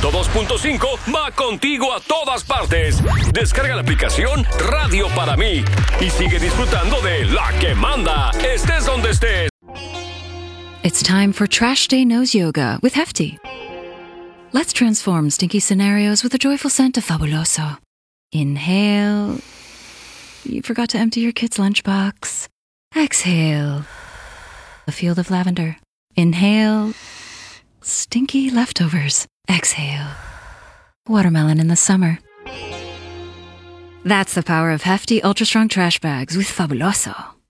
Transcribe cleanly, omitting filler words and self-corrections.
102.5 va contigo a todas partes. Descarga la aplicación Radio para mí y sigue disfrutando de La que Manda, estés donde estés. It's time for Trash Day Nose Yoga with Hefty. Let's transform stinky scenarios with a joyful scent of Fabuloso. Inhale. You forgot to empty your kid's lunchbox. Exhale. A field of lavender. Inhale. Stinky leftovers. Exhale. Watermelon in the summer. That's the power of Hefty Ultra Strong Trash Bags with Fabuloso.